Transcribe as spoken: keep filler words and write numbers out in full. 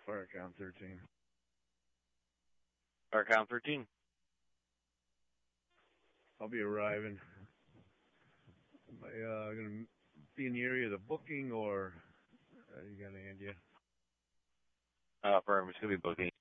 Fire count thirteen. Fire count thirteen. I'll be arriving. Am I uh, going to be in the area of the booking, or uh, you got to hand you? Uh, firm, it's going to be booking.